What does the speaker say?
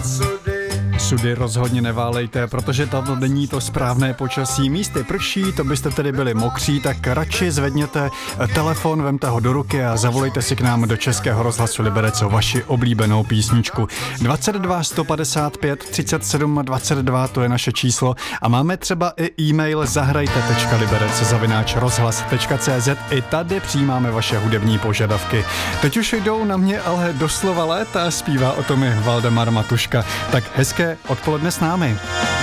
Sudy rozhodně neválejte, protože tato není to správné počasí. Místy prší, to byste tedy byli mokří, tak radši zvedněte telefon, vemte ho do ruky a zavolejte si k nám do Českého rozhlasu Liberec o vaši oblíbenou písničku. 22 155 37 22, to je naše číslo a máme třeba i e-mail zahrajte.liberec@rozhlas.cz. I tady přijímáme vaše hudební požadavky. Teď už jdou na mě ale doslova léta, zpívá o tom i Valdemar Matuška. Tak hezké odpoledne s námi.